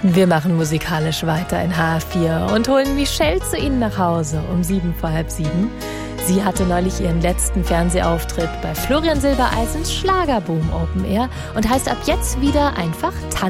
Wir machen musikalisch weiter in HR4 und holen Michelle zu Ihnen nach Hause um 7:45. Sie hatte neulich ihren letzten Fernsehauftritt bei Florian Silbereisens Schlagerboom Open Air und heißt ab jetzt wieder einfach Tanja.